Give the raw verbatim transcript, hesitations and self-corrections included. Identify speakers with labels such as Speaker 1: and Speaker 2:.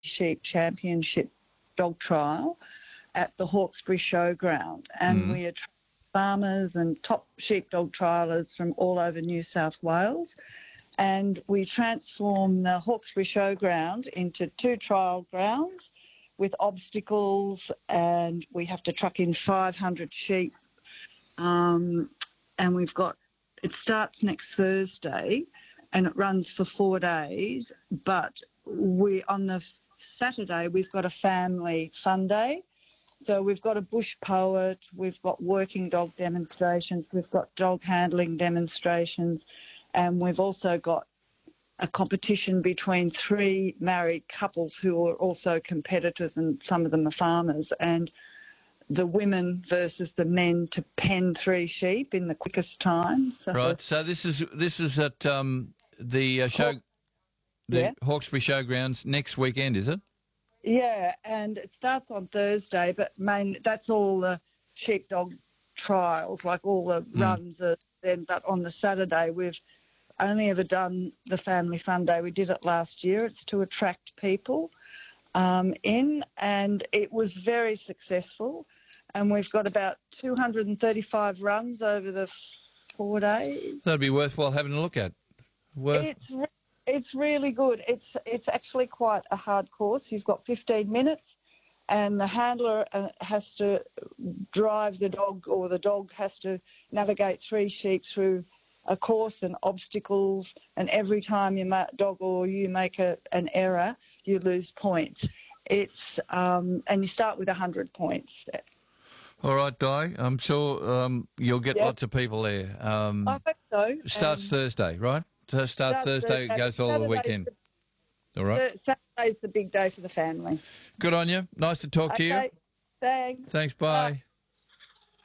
Speaker 1: Sheep Championship dog trial at the Hawkesbury Showground, and
Speaker 2: Mm.
Speaker 1: we attract farmers and top sheepdog trialers from all over New South Wales, and we transform the Hawkesbury Showground into two trial grounds with obstacles, and we have to truck in five hundred sheep, um, and we've got, it starts next Thursday and it runs for four days, but we on the Saturday we've got a family fun day. So we've got a bush poet, we've got working dog demonstrations, we've got dog handling demonstrations, and we've also got a competition between three married couples who are also competitors, and some of them are farmers, and the women versus the men to pen three sheep in the quickest time. So,
Speaker 2: Right. So this is this is at um, the uh, show, the
Speaker 1: yeah.
Speaker 2: Hawkesbury Showgrounds next weekend, is it?
Speaker 1: Yeah, and it starts on Thursday, but main that's all the sheepdog trials, like all the
Speaker 2: Mm.
Speaker 1: runs are then. But on the Saturday, we've only ever done the Family Fun Day. We did it last year. It's to attract people um, in, and it was very successful. And we've got about two hundred thirty-five runs over the four days.
Speaker 2: That'd be worthwhile having a look at. Worth.
Speaker 1: It's re- it's really good. It's it's actually quite a hard course. You've got fifteen minutes, and the handler uh, has to drive the dog, or the dog has to navigate three sheep through a course and obstacles. And every time your ma- dog or you make a, an error, you lose points. It's um, and you start with a hundred points.
Speaker 2: All right, Di. I'm sure um, you'll get
Speaker 1: Yep.
Speaker 2: lots of people there. Um,
Speaker 1: I hope so.
Speaker 2: starts
Speaker 1: Um,
Speaker 2: Thursday, right? So starts
Speaker 1: starts
Speaker 2: Thursday,
Speaker 1: Thursday.
Speaker 2: goes all the
Speaker 1: Saturday's
Speaker 2: weekend.
Speaker 1: the-
Speaker 2: All right.
Speaker 1: the- Saturday's the big day for the family.
Speaker 2: Good on you. Nice to talk to you.
Speaker 1: Okay, thanks.
Speaker 2: Thanks. Bye.